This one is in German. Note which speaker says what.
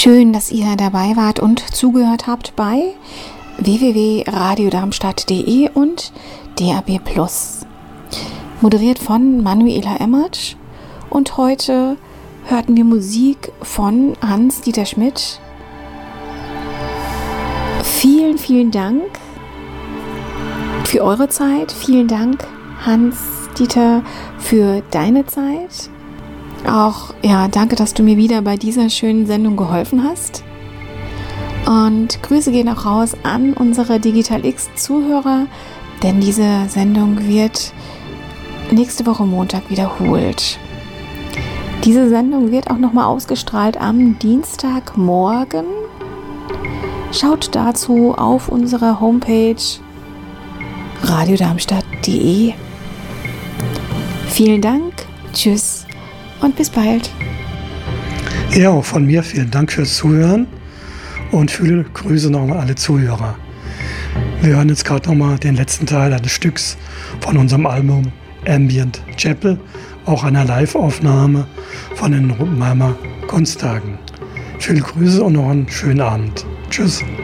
Speaker 1: Schön, dass ihr dabei wart und zugehört habt bei www.radiodarmstadt.de und DAB+. Moderiert von Manuela Emmert, und heute hörten wir Musik von Hans-Dieter Schmidt. Vielen, vielen Dank für eure Zeit. Vielen Dank, Hans-Dieter, für deine Zeit. Auch, danke, dass du mir wieder bei dieser schönen Sendung geholfen hast. Und Grüße gehen auch raus an unsere Digital X-Zuhörer, denn diese Sendung wird nächste Woche Montag wiederholt. Diese Sendung wird auch nochmal ausgestrahlt am Dienstagmorgen. Schaut dazu auf unserer Homepage radiodarmstadt.de. Vielen Dank, tschüss und bis bald.
Speaker 2: Ja, auch von mir vielen Dank fürs Zuhören und viele Grüße nochmal an alle Zuhörer. Wir hören jetzt gerade nochmal den letzten Teil eines Stücks von unserem Album Ambient Chapel, auch einer Live-Aufnahme von den Rumheimer Kunsttagen. Viele Grüße und noch einen schönen Abend. Tschüss.